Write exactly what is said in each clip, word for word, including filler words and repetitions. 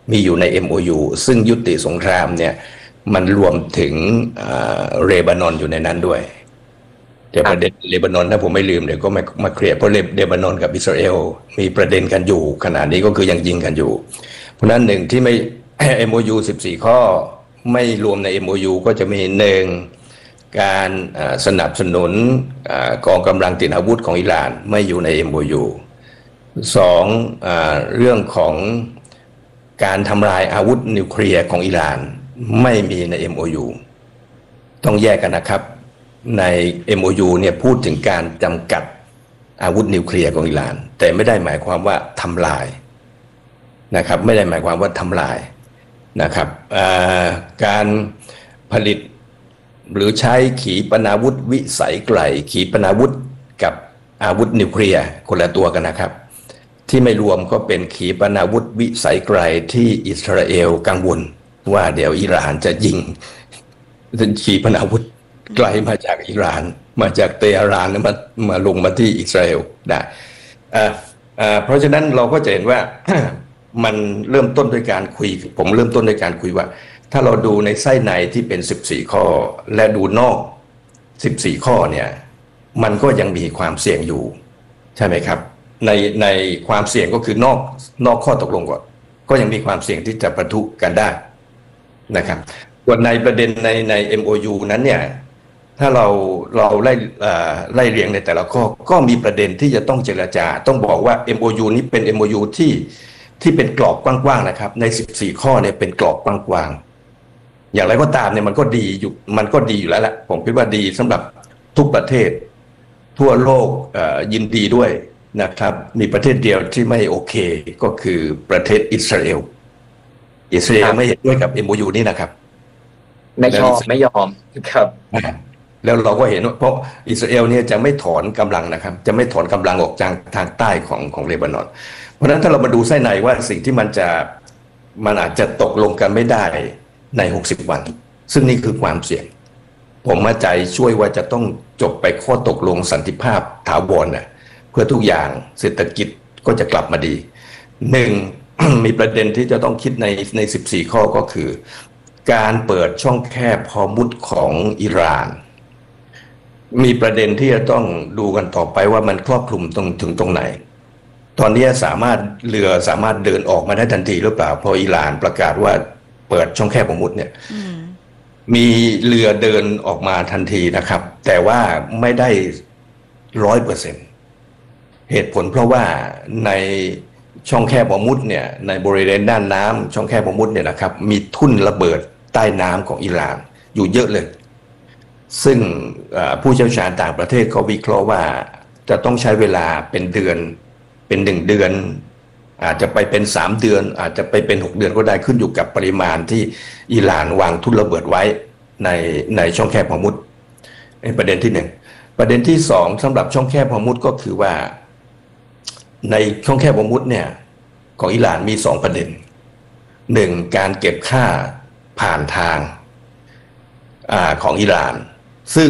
มีอยู่ใน เอ็ม โอ ยู ซึ่งยุติสงครามเนี่ยมันรวมถึงเลบานอนอยู่ในนั้นด้วยเดี๋ยวประเด็นเลบานอนถ้าผมไม่ลืมเดี๋ยวก็มามาเคลียร์เพราะเลบานอนกับอิสราเอลมีประเด็นกันอยู่ขณะนี้ก็คือยังยิงกันอยู่เพราะนั้นหนึ่งที่ไม่ เอ็ม โอ ยู สิบสี่ข้อไม่รวมใน เอ็ม โอ ยู ก็จะมีหนึ่งการสนับสนุนกองกำลังติดอาวุธของอิหร่านไม่อยู่ใน เอ็ม โอ ยู สองเรื่องของการทำลายอาวุธนิวเคลียร์ของอิหร่านไม่มีใน เอ็ม โอ ยู ต้องแยกกันนะครับใน เอ็ม โอ ยู เนี่ยพูดถึงการจำกัดอาวุธนิวเคลียร์ของอิหร่านแต่ไม่ได้หมายความว่าทำลายนะครับไม่ได้หมายความว่าทำลายนะครับการผลิตหรือใช้ขีปนาวุธวิสัยไกลขีปนาวุธกับอาวุธนิวเคลียร์คนละตัวกันนะครับที่ไม่รวมก็เป็นขีปนาวุธวิสัยไกลที่อิสราเอลกังวลว่าเดี๋ยวอิหร่านจะยิงขีปนาวุธไกลมาจากอิหร่านมาจากเตหะรานมามาลงมาที่อิสราเอลได้เพราะฉะนั้นเราก็จะเห็นว่า มันเริ่มต้นด้วยการคุยผมเริ่มต้นด้วยการคุยว่าถ้าเราดูในไส้ในที่เป็นสิบสี่ข้อและดูนอกสิบสี่ข้อเนี่ยมันก็ยังมีความเสี่ยงอยู่ใช่ไหมครับในในความเสี่ยงก็คือนอกนอกข้อตกลงก่อนก็ยังมีความเสี่ยงที่จะปะทุกันได้นะครับส่วนในประเด็นในใน เอ็ม โอ ยู นั้นเนี่ยถ้าเราเราไล่ไล่เรียงในแต่ละข้อก็มีประเด็นที่จะต้องเจรจาต้องบอกว่า เอ็ม โอ ยู นี้เป็น เอ็ม โอ ยู ที่ที่เป็นกรอบกว้างๆนะครับในสิบสี่ข้อเนี่ยเป็นกรอบกว้างๆอย่างไรก็ตามเนี่ยมันก็ดีอยู่มันก็ดีอยู่แล้วแหละผมคิดว่าดีสำหรับทุกประเทศทั่วโลกยินดีด้วยนะครับมีประเทศเดียวที่ไม่โอเคก็คือประเทศอิสราเอลอิสราเอลไม่เห็นด้วยกับ เอ็ม โอ ยู นี่นะครับไม่ชอบไม่ยอมครับแล้วเราก็เห็นว่าเพราะอิสราเอลเนี่ยจะไม่ถอนกำลังนะครับจะไม่ถอนกำลังออกจากทางใต้ของของเลบานอนเพราะฉะนั้นถ้าเรามาดูไส้ในว่าสิ่งที่มันจะมันอาจจะตกลงกันไม่ได้ในหกสิบวันซึ่งนี่คือความเสี่ยงผมมั่นใจช่วยว่าจะต้องจบไปข้อตกลงสันติภาพถาวรนะเพื่อทุกอย่างเศรษฐกิจก็จะกลับมาดีหนึ่ง มีประเด็นที่จะต้องคิดในในสิบสี่ข้อก็คือการเปิดช่องแคบฮอร์มุซของอิหร่านมีประเด็นที่จะต้องดูกันต่อไปว่ามันครอบคลุมตรงถึงตรงไหนตอนนี้สามารถเรือสามารถเดินออกมาได้ทันทีหรือเปล่าพออิหร่านประกาศว่าเปิดช่องแคบฮอร์มุซเนี่ยมีเรือเดินออกมาทันทีนะครับแต่ว่าไม่ได้ร้อยเปอร์เซ็นต์เหตุผลเพราะว่าในช่องแคบฮอร์มุซเนี่ยในบริเวณด้านน้ำช่องแคบฮอร์มุซเนี่ยนะครับมีทุ่นระเบิดใต้น้ำของอิหร่านอยู่เยอะเลยซึ่งผู้เชี่ยวชาญต่างประเทศเขาวิเคราะห์ว่าจะต้องใช้เวลาเป็นเดือนเป็นหนึ่งเดือนอาจจะไปเป็นสามเดือนอาจจะไปเป็นหกเดือนก็ได้ขึ้นอยู่กับปริมาณที่อิหร่านวางทุ่นระเบิดไว้ในในช่องแคบฮอร์มุซเป็นประเด็นที่หนึ่งประเด็นที่สองสำหรับช่องแคบฮอร์มุซก็คือว่าในช่องแคบฮอร์มุซเนี่ยของอิหร่านมีสองประเด็นหนึ่งการเก็บค่าผ่านทางอ่าของอิหร่านซึ่ง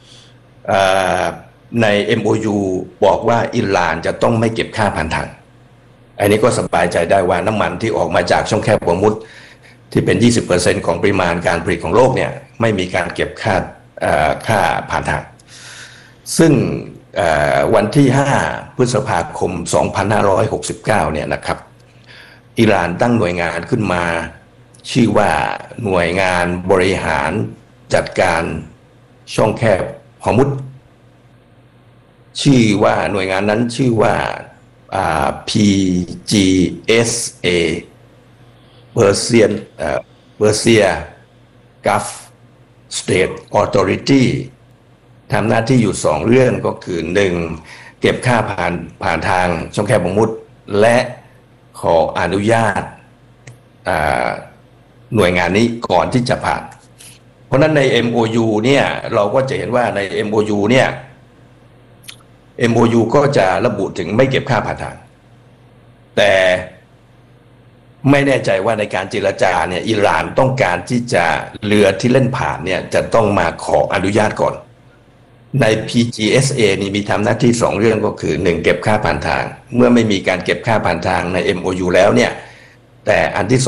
ใน เอ็ม โอ ยู บอกว่าอิหร่านจะต้องไม่เก็บค่าผ่านทางอันนี้ก็สบายใจได้ว่าน้ำมันที่ออกมาจากช่องแคบฮอร์มุซที่เป็น ยี่สิบเปอร์เซ็นต์ ของปริมาณการผลิตของโลกเนี่ยไม่มีการเก็บค่าค่าผ่านทางซึ่งวันที่ห้าพฤษภาคมสองพันห้าร้อยหกสิบเก้าเนี่ยนะครับอิหร่านตั้งหน่วยงานขึ้นมาชื่อว่าหน่วยงานบริหารจัดการช่องแคบฮอร์มุซชื่อว่าหน่วยงานนั้นชื่อว่า พี จี เอส เอ Persian Persia Gulf State Authority ทำหน้าที่อยู่สองเรื่องก็คือหนึ่งเก็บค่าผ่านผ่านทางช่องแคบฮอร์มุซและขออนุญาตหน่วยงานนี้ก่อนที่จะผ่านเพราะนั้นใน เอ็ม โอ ยู เนี่ยเราก็จะเห็นว่าใน เอ็ม โอ ยู เนี่ย เอ็ม โอ ยู ก็จะระบุถึงไม่เก็บค่าผ่านทางแต่ไม่แน่ใจว่าในการเจรจาเนี่ยอิหร่านต้องการที่จะเรือที่เล่นผ่านเนี่ยจะต้องมาขออนุญาตก่อนใน พี จี เอส เอ นี่มีทำหน้าที่สองเรื่องก็คือหนึ่งเก็บค่าผ่านทางเมื่อไม่มีการเก็บค่าผ่านทางใน เอ็ม โอ ยู แล้วเนี่ยแต่อันที่